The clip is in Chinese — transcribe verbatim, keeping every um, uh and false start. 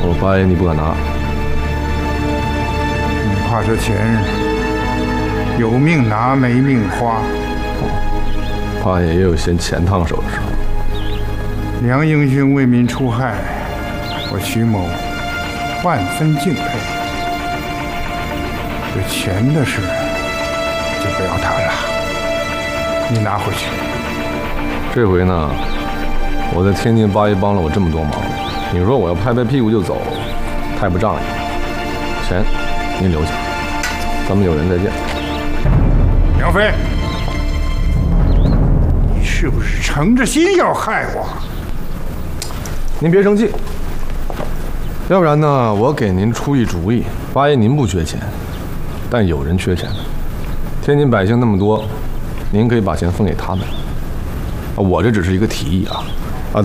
我八爷你不敢拿， 你怕这钱有命拿没命花。 八爷也有嫌钱烫手的时候。 梁英勋为民除害，我徐某万分敬佩。这钱的事就不要谈了，你拿回去。 这回呢，我在天津八爷帮了我这么多忙，你说我要拍拍屁股就走，太不仗义。钱您留下，咱们有缘再见。 梁飞，你是不是诚着心要害我？ 您别生气，要不然呢，我给您出一主意。八爷您不缺钱，但有人缺钱。天津百姓那么多，您可以把钱分给他们。我这只是一个提议啊。